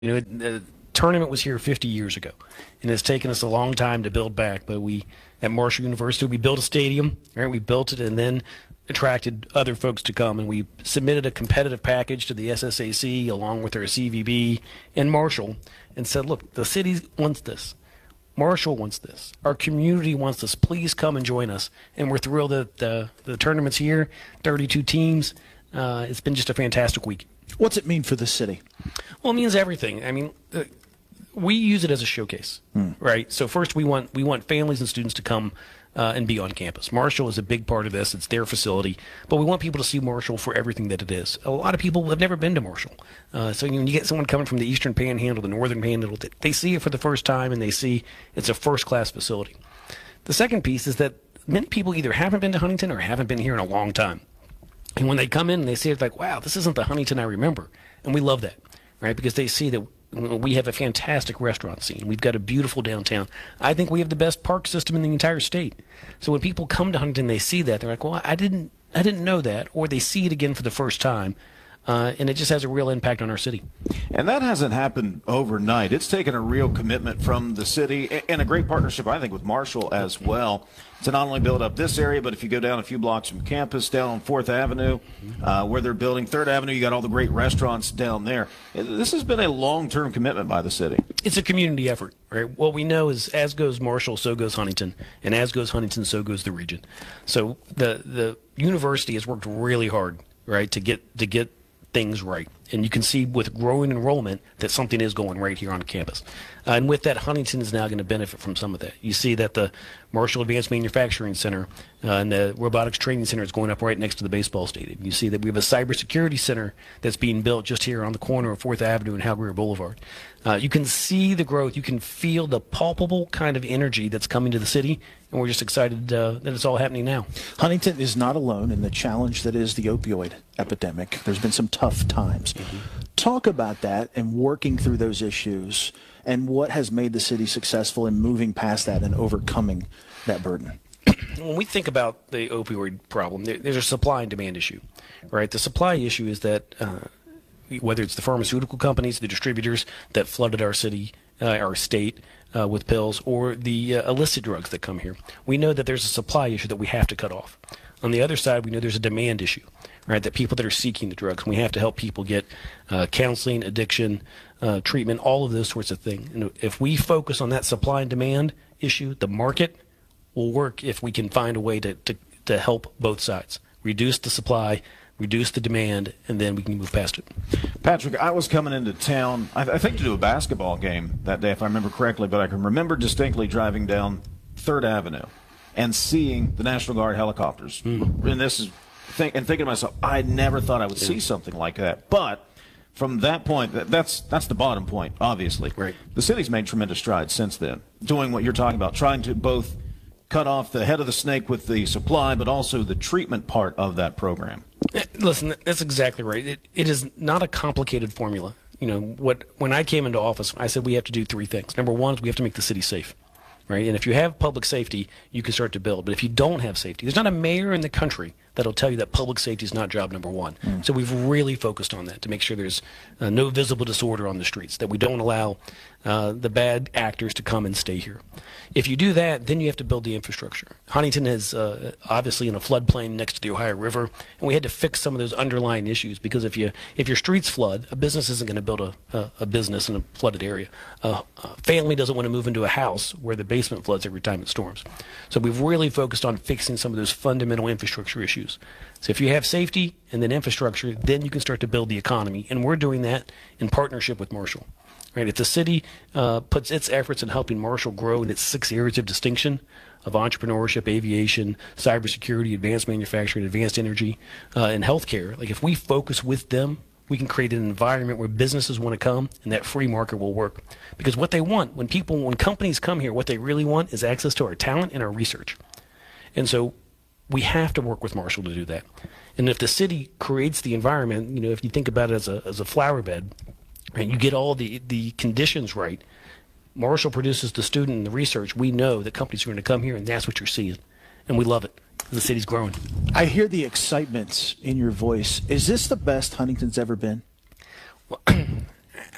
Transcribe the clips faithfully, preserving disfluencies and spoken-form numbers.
You know, the tournament was here fifty years ago, and it's taken us a long time to build back. But we, at Marshall University, we built a stadium, right? We built it and then attracted other folks to come, and we submitted a competitive package to the S S A C along with our C V B and Marshall, and said, look, the city wants this. Marshall wants this. Our community wants this. Please come and join us. And we're thrilled that the, the tournament's here, thirty-two teams. Uh, it's been just a fantastic week. What's it mean for the city? Well, it means everything. I mean, uh, we use it as a showcase, hmm. right? So first, we want we want families and students to come uh, and be on campus. Marshall is a big part of this. It's their facility, but we want people to see Marshall for everything that it is. A lot of people have never been to Marshall, uh, so you know, when you get someone coming from the Eastern Panhandle, the Northern Panhandle, they see it for the first time and they see it's a first-class facility. The second piece is that many people either haven't been to Huntington or haven't been here in a long time. And when they come in and they see it, like, wow, this isn't the Huntington I remember. And we love that, right? Because they see that we have a fantastic restaurant scene. We've got a beautiful downtown. I think we have the best park system in the entire state. So when people come to Huntington, they see that. They're like, well, I didn't, I didn't know that. Or they see it again for the first time. Uh, and it just has a real impact on our city. And that hasn't happened overnight. It's taken a real commitment from the city and a great partnership, I think, with Marshall as well to not only build up this area, but if you go down a few blocks from campus, down on fourth Avenue, uh, where they're building third Avenue, you got all the great restaurants down there. This has been a long-term commitment by the city. It's a community effort, right? What we know is as goes Marshall, so goes Huntington, and as goes Huntington, so goes the region. So the the university has worked really hard, right, to get to get things right. And you can see with growing enrollment that something is going right here on campus. Uh, and with that, Huntington is now going to benefit from some of that. You see that the Marshall Advanced Manufacturing Center uh, and the Robotics Training Center is going up right next to the baseball stadium. You see that we have a cybersecurity center that's being built just here on the corner of fourth Avenue and Hal Greer Boulevard. Uh, you can see the growth. You can feel the palpable kind of energy that's coming to the city, and we're just excited uh, that it's all happening now. Huntington is not alone in the challenge that is the opioid epidemic. There's been some tough times. Mm-hmm. Talk about that and working through those issues and what has made the city successful in moving past that and overcoming that burden. When we think about the opioid problem, there, there's a supply and demand issue, right? The supply issue is that uh, whether it's the pharmaceutical companies, the distributors that flooded our city, uh, our state uh, with pills, or the uh, illicit drugs that come here, we know that there's a supply issue that we have to cut off. On the other side, we know there's a demand issue, right? That people that are seeking the drugs, we have to help people get uh, counseling, addiction, uh, treatment, all of those sorts of things. And if we focus on that supply and demand issue, the market will work if we can find a way to, to, to help both sides, reduce the supply, reduce the demand, and then we can move past it. Patrick, I was coming into town, I, I think to do a basketball game that day, if I remember correctly, but I can remember distinctly driving down third Avenue and seeing the National Guard helicopters. Mm. And this is think, and thinking to myself, I never thought I would see something like that. But from that point, that, that's that's the bottom point, obviously. Right. The city's made tremendous strides since then, doing what you're talking about, trying to both cut off the head of the snake with the supply, but also the treatment part of that program. Listen, that's exactly right. It, it is not a complicated formula. You know, what when I came into office, I said we have to do three things. Number one is we have to make the city safe. Right? And if you have public safety, you can start to build. But if you don't have safety, there's not a mayor in the country that'll tell you that public safety is not job number one. Mm. So we've really focused on that to make sure there's uh, no visible disorder on the streets, that we don't allow uh, the bad actors to come and stay here. If you do that, then you have to build the infrastructure. Huntington is uh, obviously in a floodplain next to the Ohio River, and we had to fix some of those underlying issues because if you if your streets flood, a business isn't going to build a, a, a business in a flooded area. Uh, a family doesn't want to move into a house where the basement floods every time it storms. So we've really focused on fixing some of those fundamental infrastructure issues. So if you have safety and then infrastructure, then you can start to build the economy, and we're doing that in partnership with Marshall. Right, if the city uh, puts its efforts in helping Marshall grow in its six areas of distinction of entrepreneurship, aviation, cybersecurity, advanced manufacturing, advanced energy, uh, and healthcare, like if we focus with them, we can create an environment where businesses want to come and that free market will work. Because what they want, when people, when companies come here, what they really want is access to our talent and our research. And so we have to work with Marshall to do that. And if the city creates the environment, you know, if you think about it as a, as a flower bed, and you get all the, the conditions right, Marshall produces the student and the research, we know that companies are going to come here, and that's what you're seeing. And we love it. The city's growing. I hear the excitement in your voice. Is this the best Huntington's ever been? Well,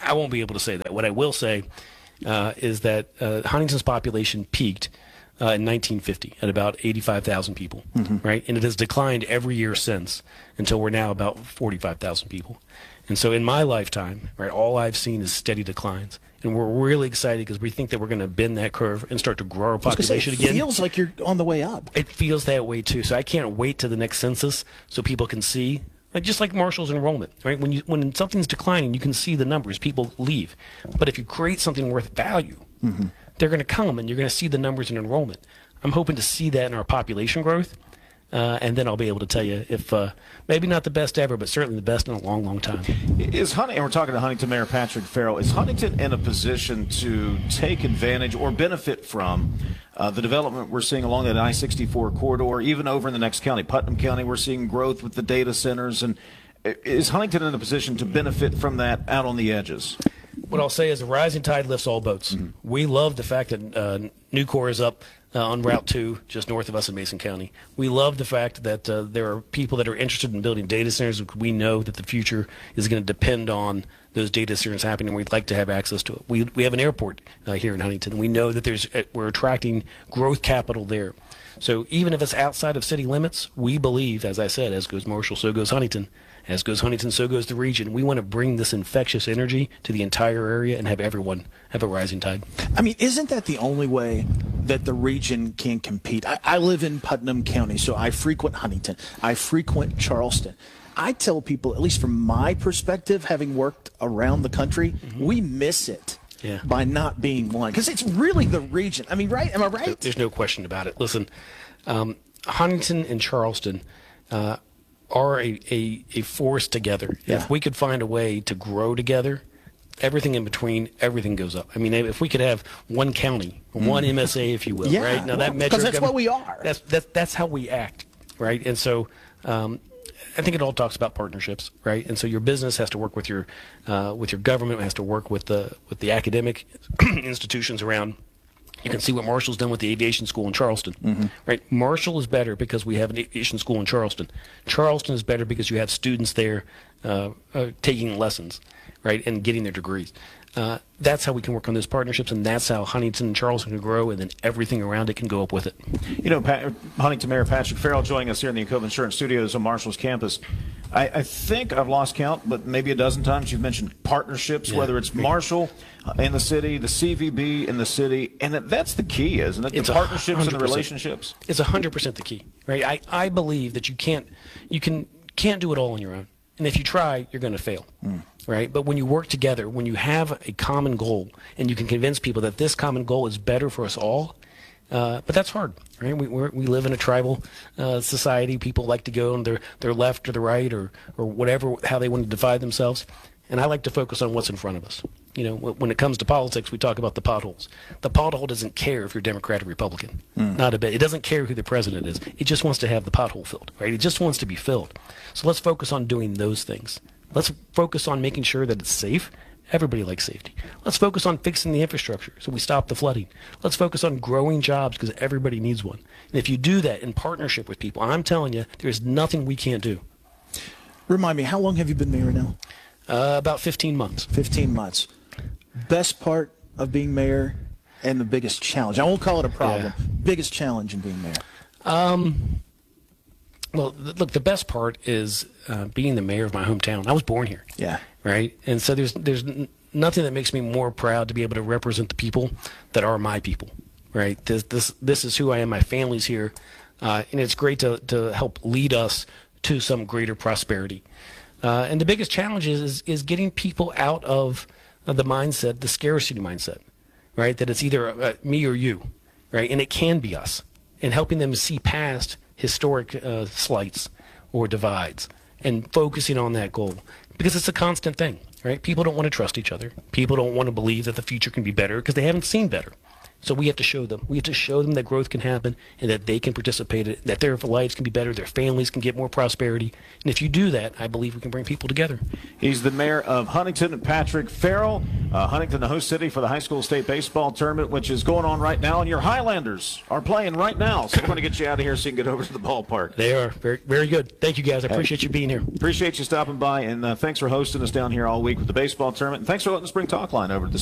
I won't be able to say that. What I will say uh, is that uh, Huntington's population peaked uh, in nineteen fifty at about eighty-five thousand people, mm-hmm. right? And it has declined every year since until we're now about forty-five thousand people. And so in my lifetime, right, all I've seen is steady declines. And we're really excited because we think that we're going to bend that curve and start to grow our population it again. It feels like you're on the way up. It feels that way too. So I can't wait to the next census so people can see, like just like Marshall's enrollment, right? When you when something's declining, you can see the numbers. People leave, but if you create something worth value, mm-hmm. they're going to come and you're going to see the numbers in enrollment. I'm hoping to see that in our population growth. Uh, and then I'll be able to tell you if uh, maybe not the best ever, but certainly the best in a long, long time. Is Huntington, and we're talking to Huntington Mayor Patrick Farrell, is Huntington in a position to take advantage or benefit from uh, the development we're seeing along that I sixty-four corridor, even over in the next county, Putnam County? We're seeing growth with the data centers. And is Huntington in a position to benefit from that out on the edges? What I'll say is a rising tide lifts all boats. Mm-hmm. We love the fact that uh, Nucor is up uh, on Route two, just north of us in Mason County. We love the fact that uh, there are people that are interested in building data centers. We know that the future is going to depend on those data centers happening. We'd like to have access to it. We we have an airport uh, here in Huntington. We know that there's uh, we're attracting growth capital there. So even if it's outside of city limits, we believe, as I said, as goes Marshall, so goes Huntington. As goes Huntington, so goes the region. We want to bring this infectious energy to the entire area and have everyone have a rising tide. I mean, isn't that the only way that the region can compete? I, I live in Putnam County, so I frequent Huntington. I frequent Charleston. I tell people, at least from my perspective, having worked around the country, mm-hmm. we miss it. Yeah. By not being one, because it's really the region. I mean, right? Am I right? There's no question about it. Listen, um, Huntington and Charleston uh, are a, a, a force together. Yeah. If we could find a way to grow together, everything in between, everything goes up. I mean, if we could have one county, one M S A, if you will, yeah. right? Now well, that metro, because that's what we are. That's that's that's how we act, right? And so. Um, I think it all talks about partnerships, right? And so your business has to work with your uh, with your government, has to work with the with the academic institutions around. You can see what Marshall's done with the aviation school in Charleston, mm-hmm. right? Marshall is better because we have an aviation school in Charleston. Charleston is better because you have students there uh, uh, taking lessons, right, and getting their degrees. Uh, that's how we can work on those partnerships, and that's how Huntington and Charleston can grow, and then everything around it can go up with it. You know, Pat, Huntington Mayor Patrick Farrell joining us here in the Encova Insurance Studios on Marshall's campus. I, I think I've lost count, but maybe a dozen times you've mentioned partnerships, yeah. whether it's Marshall in the city, the C V B in the city, and that, that's the key, isn't it? The it's partnerships and the relationships. It's one hundred percent the key, right? I, I believe that you can't you can can't do it all on your own, and if you try, you're going to fail. Mm. Right? But when you work together, when you have a common goal and you can convince people that this common goal is better for us all, uh, but that's hard, right? We we're, we live in a tribal uh, society. People like to go on their, their left or the right or, or whatever, how they want to divide themselves. And I like to focus on what's in front of us. You know, when it comes to politics, we talk about the potholes. The pothole doesn't care if you're Democrat or Republican. Mm. Not a bit. It doesn't care who the president is. It just wants to have the pothole filled, right? It just wants to be filled. So let's focus on doing those things. Let's focus on making sure that it's safe. Everybody likes safety. Let's focus on fixing the infrastructure so we stop the flooding. Let's focus on growing jobs because everybody needs one. And if you do that in partnership with people, I'm telling you, there's nothing we can't do. Remind me, how long have you been mayor now? Uh, about fifteen months. fifteen months. Best part of being mayor and the biggest challenge. I won't call it a problem. Yeah. Biggest challenge in being mayor. Um. Well, th- look, the best part is uh, being the mayor of my hometown. I was born here. Yeah. Right? And so there's there's n- nothing that makes me more proud to be able to represent the people that are my people. Right? This this this is who I am. My family's here. Uh, and it's great to, to help lead us to some greater prosperity. Uh, and the biggest challenge is, is is getting people out of uh, the mindset, the scarcity mindset, right? That it's either uh, me or you, right? And it can be us. And helping them see past historic uh, slights or divides and focusing on that goal because it's a constant thing, right? People don't want to trust each other. People don't want to believe that the future can be better because they haven't seen better. So we have to show them. We have to show them that growth can happen and that they can participate in it, that their lives can be better, their families can get more prosperity. And if you do that, I believe we can bring people together. He's the mayor of Huntington, Patrick Farrell. Uh, Huntington, the host city for the high school state baseball tournament, which is going on right now, and your Highlanders are playing right now. So we're going to get you out of here so you can get over to the ballpark. They are very, very good. Thank you, guys. I appreciate you being here. Appreciate you stopping by, and uh, thanks for hosting us down here all week with the baseball tournament. And thanks for letting us bring Talkline over to the